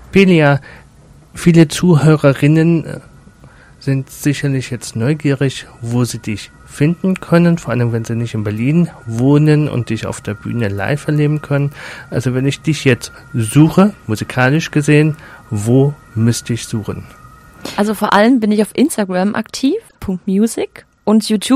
Pelia, viele Zuhörerinnen sind sicherlich jetzt neugierig, wo sie dich finden können, vor allem wenn sie nicht in Berlin wohnen und dich auf der Bühne live erleben können. Also wenn ich dich jetzt suche, musikalisch gesehen, wo müsste ich suchen? Also vor allem bin ich auf Instagram aktiv, .music, und YouTube